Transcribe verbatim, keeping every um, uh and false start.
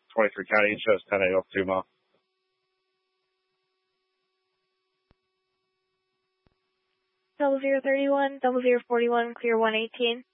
twenty-three County. It shows ten eight off two mile. Double zero thirty one, double zero forty one, clear one eighteen.